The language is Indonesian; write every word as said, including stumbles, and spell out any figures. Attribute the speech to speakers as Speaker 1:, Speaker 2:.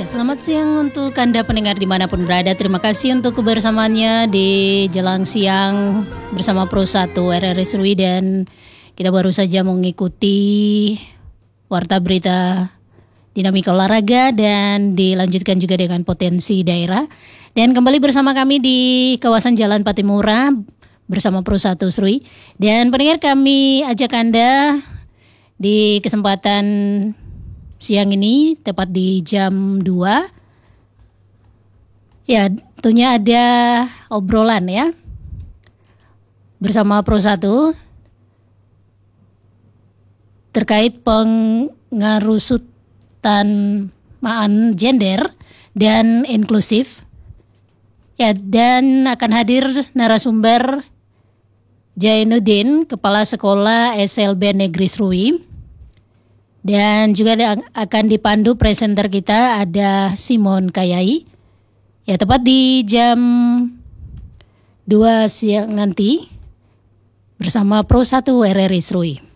Speaker 1: Selamat siang untuk Anda pendengar dimanapun berada. Terima kasih untuk kebersamaannya di Jelang Siang bersama Pro satu R R I Serui. Dan kita baru saja mengikuti Warta Berita Dinamika Olahraga dan dilanjutkan juga dengan Potensi Daerah. Dan kembali bersama kami di kawasan Jalan Patimura bersama Pro satu Serui. Dan pendengar, kami ajak Anda di kesempatan siang ini tepat di jam dua. Ya, tentunya ada obrolan ya bersama Pro satu terkait pengarusutan maan gender dan inklusif. Ya, dan akan hadir narasumber Jainuddin, Kepala Sekolah S L B Negeri Serui. Dan juga akan dipandu presenter kita ada Simon Kayai. Ya, tepat di jam dua siang nanti bersama Pro satu R R I Serui.